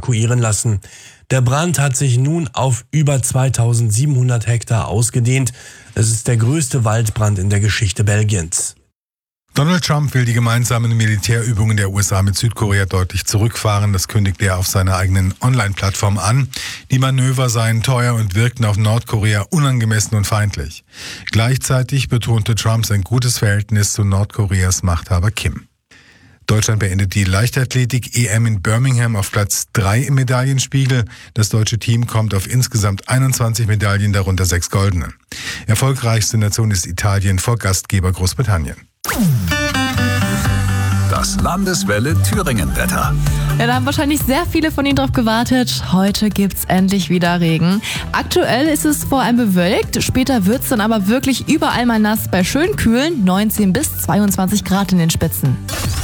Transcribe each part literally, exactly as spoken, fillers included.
evakuieren lassen. Der Brand hat sich nun auf über zweitausendsiebenhundert Hektar ausgedehnt. Es ist der größte Waldbrand in der Geschichte Belgiens. Donald Trump will die gemeinsamen Militärübungen der U S A mit Südkorea deutlich zurückfahren. Das kündigte er auf seiner eigenen Online-Plattform an. Die Manöver seien teuer und wirkten auf Nordkorea unangemessen und feindlich. Gleichzeitig betonte Trump sein gutes Verhältnis zu Nordkoreas Machthaber Kim. Deutschland beendet die Leichtathletik-E M in Birmingham auf Platz drei im Medaillenspiegel. Das deutsche Team kommt auf insgesamt einundzwanzig Medaillen, darunter sechs goldene. Erfolgreichste Nation ist Italien vor Gastgeber Großbritannien. Das Landeswelle Thüringen-Wetter. Ja, da haben wahrscheinlich sehr viele von Ihnen drauf gewartet. Heute gibt's endlich wieder Regen. Aktuell ist es vor allem bewölkt. Später wird's dann aber wirklich überall mal nass bei schön kühlen neunzehn bis zweiundzwanzig Grad in den Spitzen.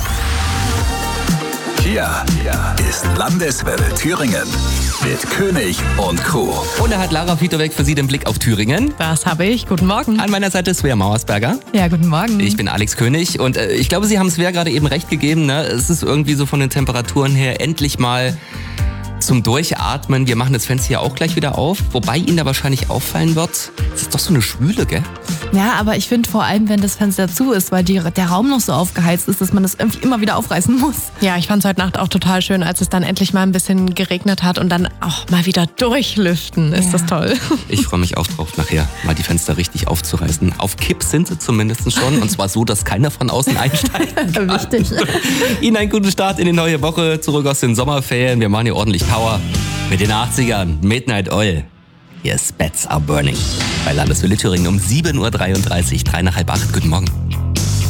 Hier ist Landeswelle Thüringen mit König und Crew. Und er hat Lara Fietoweg für Sie den Blick auf Thüringen. Das habe ich. Guten Morgen. An meiner Seite ist Svea Mauersberger. Ja, guten Morgen. Ich bin Alex König und äh, ich glaube, Sie haben Svea gerade eben recht gegeben. Ne? Es ist irgendwie so von den Temperaturen her endlich mal zum Durchatmen. Wir machen das Fenster hier auch gleich wieder auf. Wobei Ihnen da wahrscheinlich auffallen wird, es ist doch so eine Schwüle, gell? Ja, aber ich finde vor allem, wenn das Fenster zu ist, weil die, der Raum noch so aufgeheizt ist, dass man das irgendwie immer wieder aufreißen muss. Ja, ich fand es heute Nacht auch total schön, als es dann endlich mal ein bisschen geregnet hat und dann auch mal wieder durchlüften. Ist ja. Das toll. Ich freue mich auch drauf, nachher mal die Fenster richtig aufzureißen. Auf Kipp sind sie zumindest schon und zwar so, dass keiner von außen einsteigen kann. Wichtig. Ihnen einen guten Start in die neue Woche, zurück aus den Sommerferien. Wir machen hier ordentlich Power mit den achtzigern. Midnight Oil. Hier ist Bats Are Burning. Bei Landeswelle Thüringen um sieben Uhr dreiunddreißig, drei nach halb acht. Guten Morgen.